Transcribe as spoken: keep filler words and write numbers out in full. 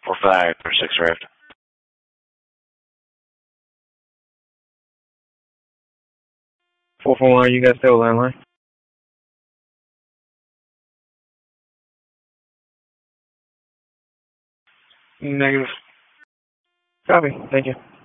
four five or six arrived. four four one, you guys still landline? Negative. Copy. Thank you.